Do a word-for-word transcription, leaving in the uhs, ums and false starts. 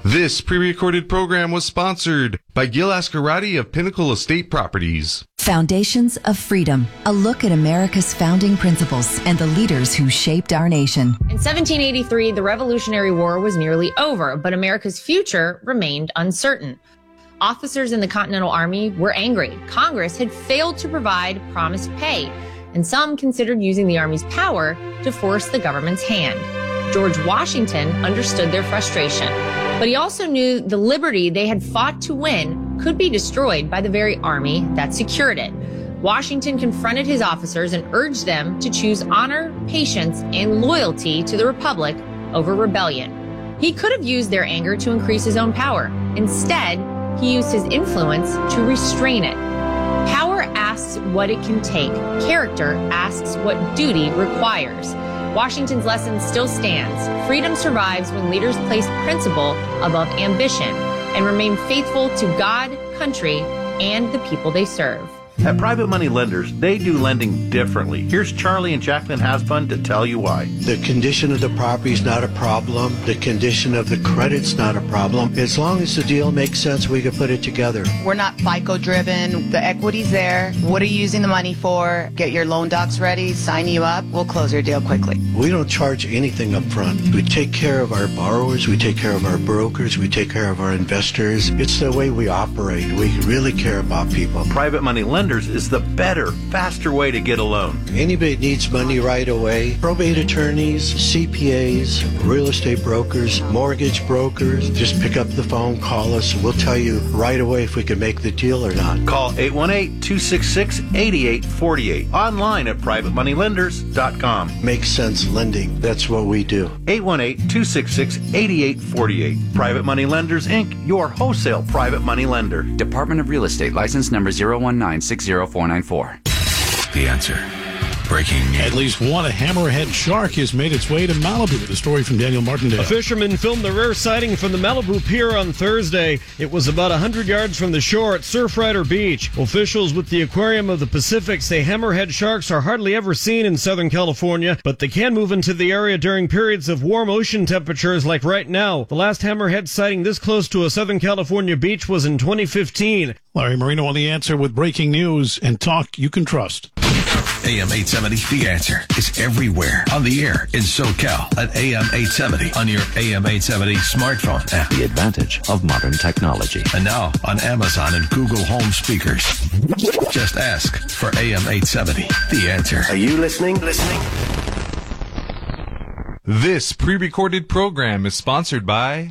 This pre-recorded program was sponsored by Gil Ascarati of Pinnacle Estate Properties. Foundations of Freedom, a look at America's founding principles and the leaders who shaped our nation. In seventeen eighty-three, the Revolutionary War was nearly over, but America's future remained uncertain. Officers in the Continental Army were angry. Congress had failed to provide promised pay, and some considered using the Army's power to force the government's hand. George Washington understood their frustration, but he also knew the liberty they had fought to win could be destroyed by the very army that secured it. Washington confronted his officers and urged them to choose honor, patience, and loyalty to the Republic over rebellion. He could have used their anger to increase his own power. Instead, he used his influence to restrain it. Power asks what it can take. Character asks what duty requires. Washington's lesson still stands. Freedom survives when leaders place principle above ambition and remain faithful to God, country, and the people they serve. At Private Money Lenders, they do lending differently. Here's Charlie and Jacqueline Hasbun to tell you why. The condition of the property is not a problem. The condition of the credit's not a problem. As long as the deal makes sense, we can put it together. We're not FICO driven. The equity's there. What are you using the money for? Get your loan docs ready, sign you up. We'll close your deal quickly. We don't charge anything up front. We take care of our borrowers. We take care of our brokers. We take care of our investors. It's the way we operate. We really care about people. Private Money Lenders is the better, faster way to get a loan. Anybody that needs money right away, probate attorneys, C P As, real estate brokers, mortgage brokers, just pick up the phone, call us, and we'll tell you right away if we can make the deal or not. Call eight one eight, two six six, eight eight four eight. Online at private money lenders dot com. Makes sense lending. That's what we do. eight one eight, two six six, eight eight four eight. Private Money Lenders, Incorporated, your wholesale private money lender. Department of Real Estate, license number zero one nine six zero four nine four. The Answer. Breaking news. At least one hammerhead shark has made its way to Malibu. The story from Daniel Martindale. A fisherman filmed the rare sighting from the Malibu Pier on Thursday. It was about one hundred yards from the shore at Surfrider Beach. Officials with the Aquarium of the Pacific say hammerhead sharks are hardly ever seen in Southern California, but they can move into the area during periods of warm ocean temperatures like right now. The last hammerhead sighting this close to a Southern California beach was in twenty fifteen. Larry Marino on The Answer with breaking news and talk you can trust. A M eight seventy, The Answer is everywhere. On the air in SoCal at A M eight seventy. On your A M eight seventy smartphone app. The advantage of modern technology. And now on Amazon and Google Home speakers. Just ask for A M eight seventy, The Answer. Are you listening? Listening? This pre-recorded program is sponsored by